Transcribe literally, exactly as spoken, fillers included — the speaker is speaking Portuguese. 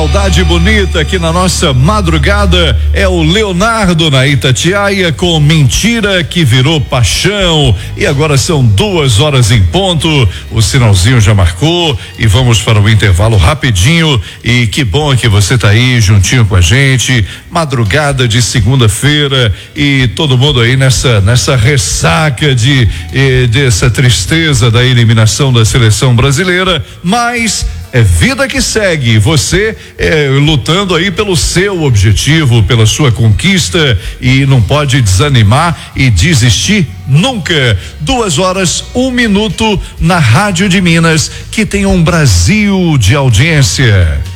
Saudade bonita aqui na nossa madrugada é o Leonardo na Itatiaia com Mentira que Virou Paixão. E agora são duas horas em ponto. O sinalzinho já marcou e vamos para o intervalo rapidinho. E que bom que você tá aí juntinho com a gente. Madrugada de segunda-feira e todo mundo aí nessa nessa ressaca de eh, dessa tristeza da eliminação da seleção brasileira, mas é vida que segue, você é, lutando aí pelo seu objetivo, pela sua conquista e não pode desanimar e desistir nunca. Duas horas, um minuto na Rádio de Minas, que tem um Brasil de audiência.